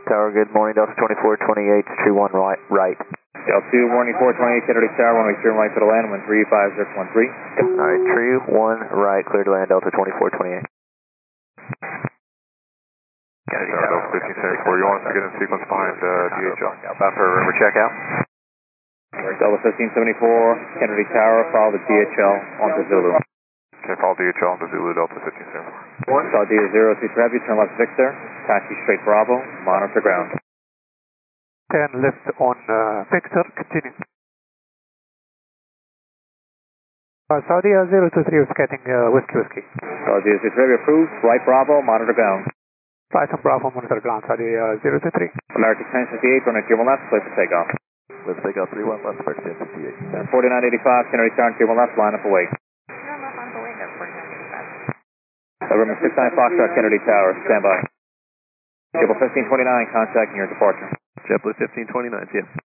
Tower, good morning, Delta 2428, tree 1 right. Delta 2, morning 428, Kennedy Tower, runway turn right to the land, wind 35013. Alright, tree 1 right, clear to land, Delta 2428. Kennedy Tower, Delta 1574, you want us to get in sequence behind DHL? Bound for river checkout. Delta 1574, Kennedy Tower, follow the DHL onto Zulu. Okay, follow DHL onto Zulu, Delta 1574. Saudi 02 for heavy, turn left Victor, taxi straight Bravo, monitor ground. 10 left on Victor, continue. Saudi 023 is getting whiskey. Saudi 03 heavy approved, right Bravo, monitor ground. Python Bravo, monitor ground, Saudi 023. American 1058, runway 31 left, clear for takeoff. Let's take off 31 left, American 1058. 4985, Kennedy Tower, 31 left, line up away. November 69 Foxtrot, Kennedy Tower, stand by. JetBlue 1529, contacting your departure. JetBlue 1529, see ya.